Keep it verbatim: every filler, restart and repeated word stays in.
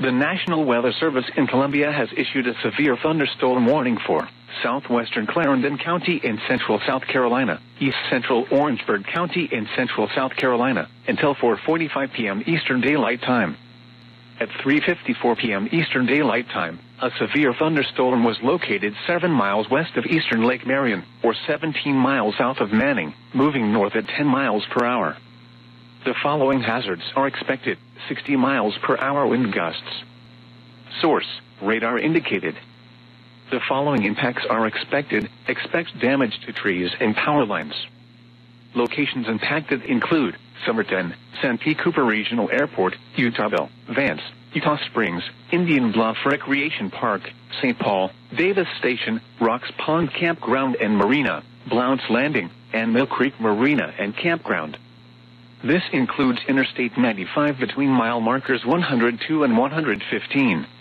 The National Weather Service in Columbia has issued a severe thunderstorm warning for southwestern Clarendon County in central South Carolina, east central Orangeburg County in central South Carolina, until four forty-five p m Eastern Daylight Time. At three fifty-four p m Eastern Daylight Time, a severe thunderstorm was located seven miles west of eastern Lake Marion, or seventeen miles south of Manning, moving north at ten miles per hour. The following hazards are expected: sixty miles per hour wind gusts. Source: radar indicated. The following impacts are expected. Expect damage to trees and power lines. Locations impacted include Somerton, Santee Cooper Regional Airport, Utahville, Vance, Utah Springs, Indian Bluff Recreation Park, Saint Paul, Davis Station, Rocks Pond Campground and Marina, Blount's Landing, and Mill Creek Marina and Campground. This includes Interstate ninety-five between mile markers one hundred two and one hundred fifteen.